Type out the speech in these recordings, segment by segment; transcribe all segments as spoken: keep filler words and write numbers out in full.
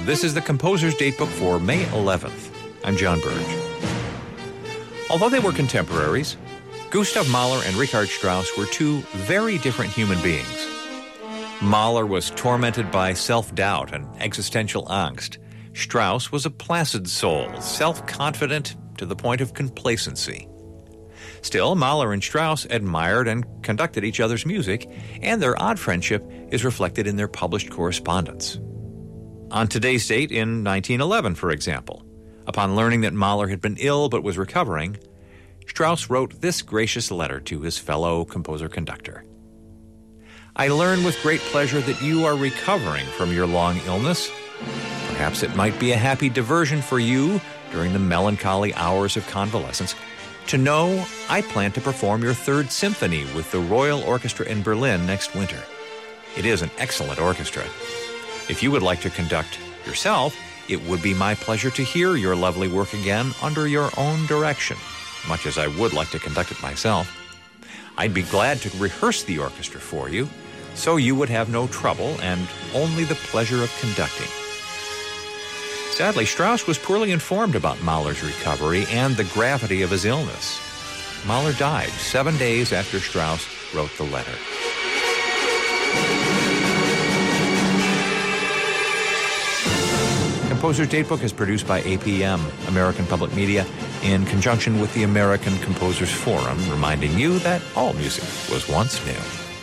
This is the Composer's Datebook for May eleventh. I'm John Burge. Although they were contemporaries, Gustav Mahler and Richard Strauss were two very different human beings. Mahler was tormented by self-doubt and existential angst. Strauss was a placid soul, self-confident to the point of complacency. Still, Mahler and Strauss admired and conducted each other's music, and their odd friendship is reflected in their published correspondence. On today's date, in nineteen eleven, for example, upon learning that Mahler had been ill but was recovering, Strauss wrote this gracious letter to his fellow composer-conductor. I learn with great pleasure that you are recovering from your long illness. Perhaps it might be a happy diversion for you during the melancholy hours of convalescence to know I plan to perform your third symphony with the Royal Orchestra in Berlin next winter. It is an excellent orchestra. If you would like to conduct yourself, it would be my pleasure to hear your lovely work again under your own direction, much as I would like to conduct it myself. I'd be glad to rehearse the orchestra for you, so you would have no trouble and only the pleasure of conducting. Sadly, Strauss was poorly informed about Mahler's recovery and the gravity of his illness. Mahler died seven days after Strauss wrote the letter. Composer's Datebook is produced by A P M, American Public Media, in conjunction with the American Composers Forum, reminding you that all music was once new.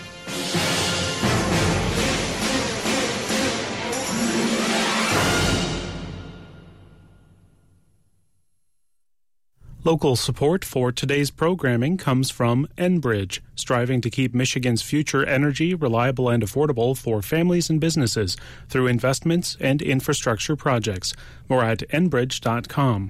Local support for today's programming comes from Enbridge, striving to keep Michigan's future energy reliable and affordable for families and businesses through investments and infrastructure projects. More at enbridge dot com.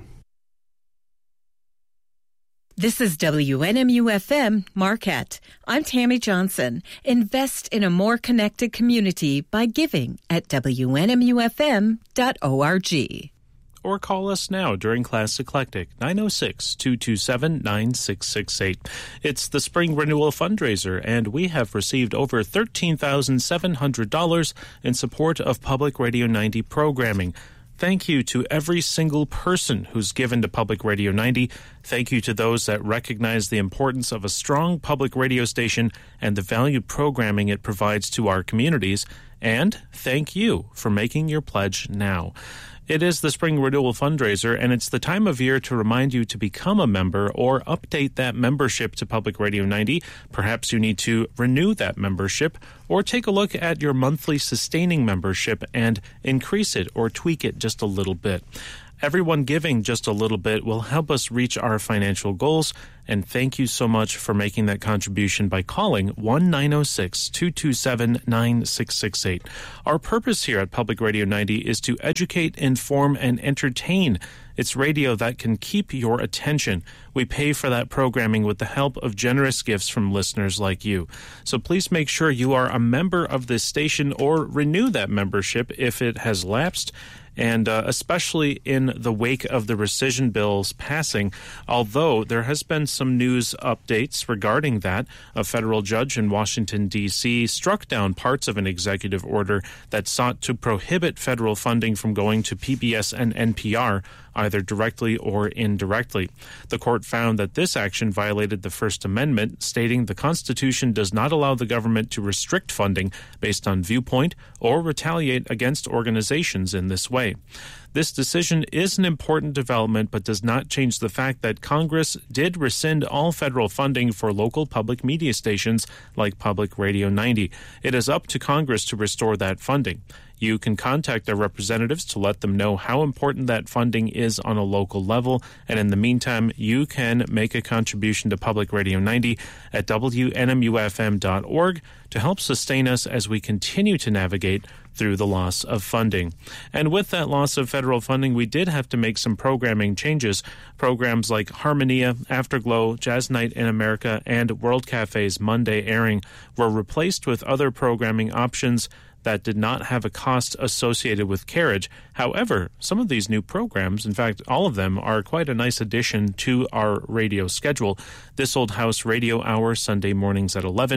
This is W N M U F M Marquette. I'm Tammy Johnson. Invest in a more connected community by giving at W N M U F M dot org. Or call us now during Class Eclectic, nine oh six, two two seven, nine six six eight. It's the Spring Renewal Fundraiser, and we have received over thirteen thousand seven hundred dollars in support of Public Radio ninety programming. Thank you to every single person who's given to Public Radio ninety. Thank you to those that recognize the importance of a strong public radio station and the valued programming it provides to our communities. And thank you for making your pledge now. It is the Spring Renewal Fundraiser, and it's the time of year to remind you to become a member or update that membership to Public Radio ninety. Perhaps you need to renew that membership or take a look at your monthly sustaining membership and increase it or tweak it just a little bit. Everyone giving just a little bit will help us reach our financial goals, and thank you so much for making that contribution by calling one nine oh six, two two seven, nine six six eight. Our purpose here at Public Radio ninety is to educate, inform, and entertain. It's radio that can keep your attention. We pay for that programming with the help of generous gifts from listeners like you. So please make sure you are a member of this station or renew that membership if it has lapsed. And uh, especially in the wake of the rescission bills passing, although there has been some news updates regarding that. A federal judge in Washington, D C struck down parts of an executive order that sought to prohibit federal funding from going to P B S and N P R, either directly or indirectly. The court found that this action violated the First Amendment, stating the Constitution does not allow the government to restrict funding based on viewpoint or retaliate against organizations in this way. This decision is an important development, but does not change the fact that Congress did rescind all federal funding for local public media stations like Public Radio ninety. It is up to Congress to restore that funding. You can contact their representatives to let them know how important that funding is on a local level. And in the meantime, you can make a contribution to Public Radio ninety at W N M U F M dot org to help sustain us as we continue to navigate through the loss of funding. And with that loss of federal funding, we did have to make some programming changes. Programs like Harmonia, Afterglow, Jazz Night in America, and World Cafe's Monday airing were replaced with other programming options that did not have a cost associated with carriage. However, some of these new programs, in fact, all of them, are quite a nice addition to our radio schedule. This Old House Radio Hour, Sunday mornings at eleven,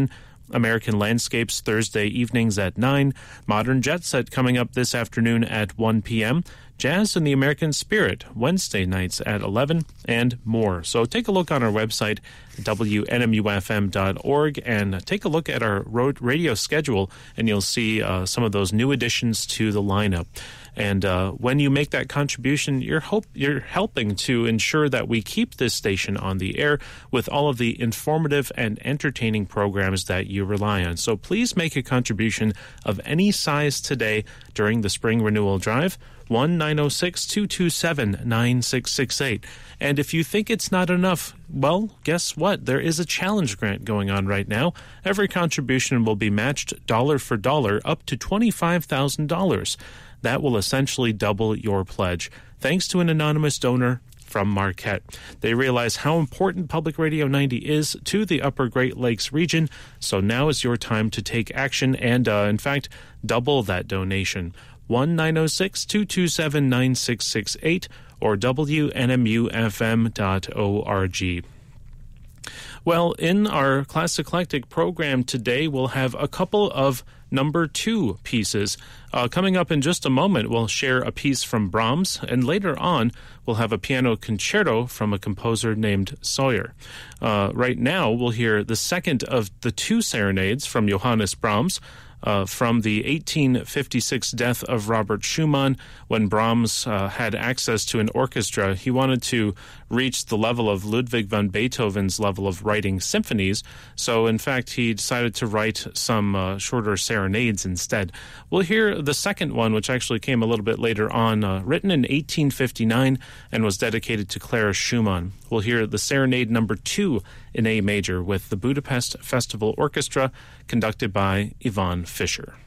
American Landscapes Thursday evenings at nine, Modern Jet Set coming up this afternoon at one p.m., Jazz and the American Spirit Wednesday nights at eleven, and more. So take a look on our website, W N M U F M dot org, and take a look at our road radio schedule, and you'll see uh, some of those new additions to the lineup. And uh, when you make that contribution, you're hope you're helping to ensure that we keep this station on the air with all of the informative and entertaining programs that you rely on. So please make a contribution of any size today during the Spring Renewal Drive. one nine zero six, two two seven, nine six six eight. And if you think it's not enough, well, guess what? There is a challenge grant going on right now. Every contribution will be matched dollar for dollar up to twenty-five thousand dollars. That will essentially double your pledge, thanks to an anonymous donor from Marquette. They realize how important Public Radio ninety is to the Upper Great Lakes region, so now is your time to take action and, uh, in fact, double that donation. one nine zero six, two two seven, nine six six eight or W N M U F M dot org. Well, in our Class Eclectic program today, we'll have a couple of number two pieces. Uh, coming up in just a moment, we'll share a piece from Brahms, and later on, we'll have a piano concerto from a composer named Sawyer. Uh, right now, we'll hear the second of the two serenades from Johannes Brahms, Uh, from the eighteen fifty-six death of Robert Schumann. When Brahms uh, had access to an orchestra, he wanted to reach the level of Ludwig van Beethoven's level of writing symphonies. So, in fact, he decided to write some uh, shorter serenades instead. We'll hear the second one, which actually came a little bit later on, uh, written in eighteen fifty-nine and was dedicated to Clara Schumann. We'll hear the serenade number two in A major with the Budapest Festival Orchestra, conducted by Yvonne Fischer.